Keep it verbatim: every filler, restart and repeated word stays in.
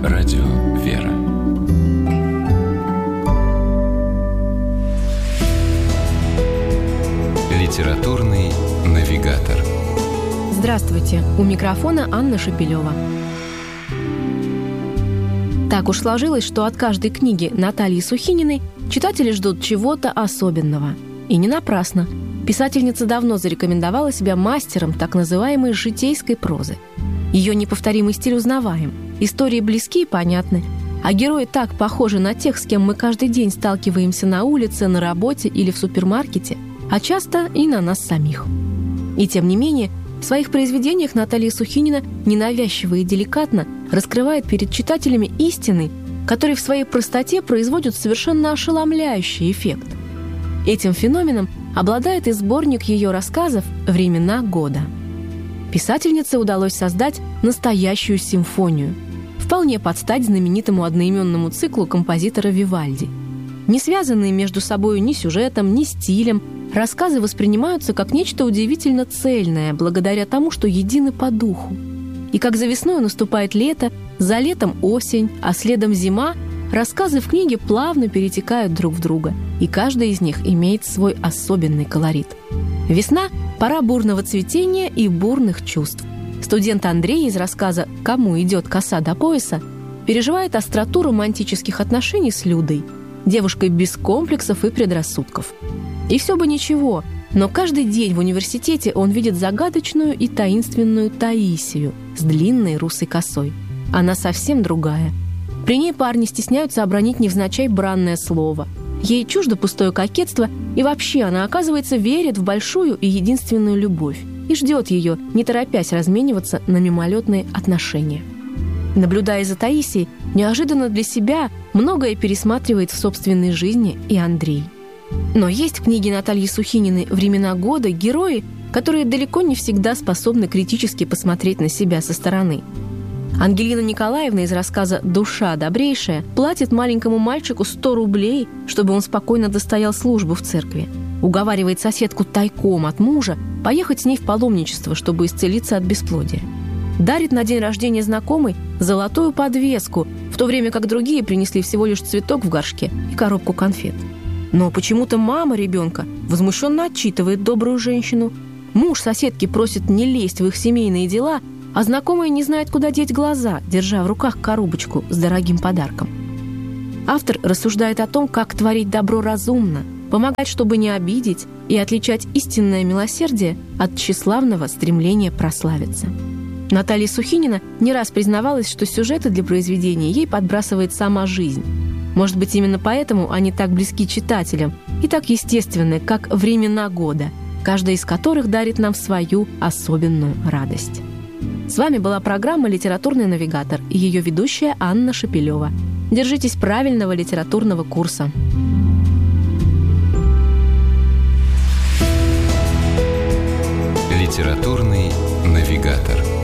Радио «Вера». Литературный навигатор. Здравствуйте! У микрофона Анна Шапилева. Так уж сложилось, что от каждой книги Натальи Сухининой читатели ждут чего-то особенного. И не напрасно. Писательница давно зарекомендовала себя мастером так называемой житейской прозы. Ее неповторимый стиль узнаваем, истории близки и понятны, а герои так похожи на тех, с кем мы каждый день сталкиваемся на улице, на работе или в супермаркете, а часто и на нас самих. И тем не менее, в своих произведениях Наталья Сухинина ненавязчиво и деликатно раскрывает перед читателями истины, которые в своей простоте производят совершенно ошеломляющий эффект. Этим феноменом обладает и сборник ее рассказов «Времена года». Писательнице удалось создать настоящую симфонию, вполне под стать знаменитому одноименному циклу композитора Вивальди. Не связанные между собой ни сюжетом, ни стилем, рассказы воспринимаются как нечто удивительно цельное, благодаря тому, что едины по духу. И как за весной наступает лето, за летом осень, а следом зима, рассказы в книге плавно перетекают друг в друга, и каждый из них имеет свой особенный колорит. Весна – пора бурного цветения и бурных чувств. Студент Андрей из рассказа «Кому идет коса до пояса» переживает остроту романтических отношений с Людой, девушкой без комплексов и предрассудков. И все бы ничего, но каждый день в университете он видит загадочную и таинственную Таисию с длинной русой косой. Она совсем другая. При ней парни стесняются обронить невзначай бранное слово. Ей чуждо пустое кокетство, и вообще она, оказывается, верит в большую и единственную любовь и ждет ее, не торопясь размениваться на мимолетные отношения. Наблюдая за Таисией, неожиданно для себя многое пересматривает в собственной жизни и Андрей. Но есть в книге Натальи Сухининой «Времена года» герои, которые далеко не всегда способны критически посмотреть на себя со стороны. Ангелина Николаевна из рассказа «Душа добрейшая» платит маленькому мальчику сто рублей, чтобы он спокойно достоял службу в церкви. Уговаривает соседку тайком от мужа поехать с ней в паломничество, чтобы исцелиться от бесплодия. Дарит на день рождения знакомой золотую подвеску, в то время как другие принесли всего лишь цветок в горшке и коробку конфет. Но почему-то мама ребенка возмущенно отчитывает добрую женщину. Муж соседки просит не лезть в их семейные дела, а знакомая не знает, куда деть глаза, держа в руках коробочку с дорогим подарком. Автор рассуждает о том, как творить добро разумно, помогать, чтобы не обидеть, и отличать истинное милосердие от тщеславного стремления прославиться. Наталья Сухинина не раз признавалась, что сюжеты для произведения ей подбрасывает сама жизнь. Может быть, именно поэтому они так близки читателям и так естественны, как «Времена года», каждая из которых дарит нам свою особенную радость. С вами была программа «Литературный навигатор» и ее ведущая Анна Шапилева. Держитесь правильного литературного курса. Литературный навигатор.